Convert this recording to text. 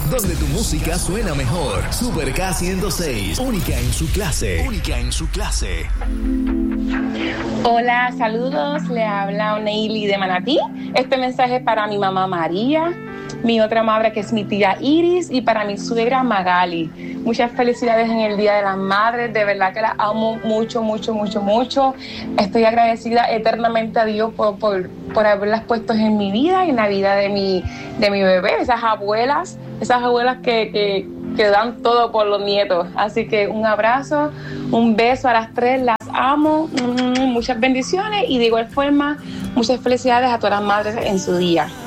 donde tu música suena mejor. Super K106, única en su clase. Única en su clase. Hola, saludos. Le habla Oneili de Manatí. Este mensaje es para mi mamá María, mi otra madre que es mi tía Iris y para mi suegra Magali. Muchas felicidades en el Día de las Madres. De verdad que las amo mucho, mucho, mucho, mucho. Estoy agradecida eternamente a Dios por haberlas puesto en mi vida y en la vida de mi bebé. Esas abuelas que dan todo por los nietos. Así que un abrazo, un beso a las tres. Las amo. Muchas bendiciones y de igual forma muchas felicidades a todas las madres en su día.